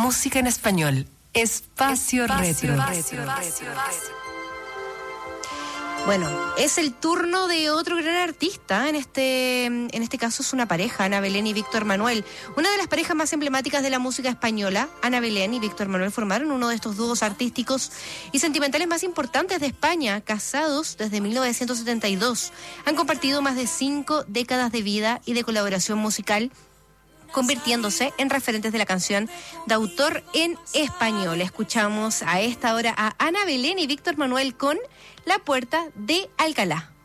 música en español. Espacio Retro. Bueno, es el turno de otro gran artista. En este caso es una pareja, Ana Belén y Víctor Manuel. Una de las parejas más emblemáticas de la música española. Ana Belén y Víctor Manuel formaron uno de estos dúos artísticos y sentimentales más importantes de España, casados desde 1972. Han compartido más de 5 décadas de vida y de colaboración musical, convirtiéndose en referentes de la canción de autor en español. Escuchamos a esta hora a Ana Belén y Víctor Manuel con La Puerta de Alcalá.